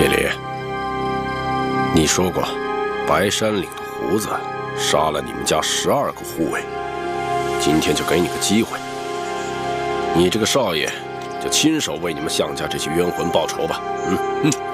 别离，你说过，白山岭的胡子杀了你们家12个护卫，今天就给你个机会，你这个少爷就亲手为你们项家这些冤魂报仇吧。